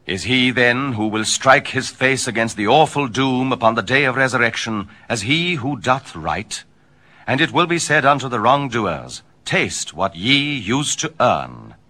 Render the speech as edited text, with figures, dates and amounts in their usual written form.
Is he, then, who will strike his face against the awful doom upon the day of resurrection, as he who doth right? And it will be said unto the wrongdoers, Taste what ye used to earn.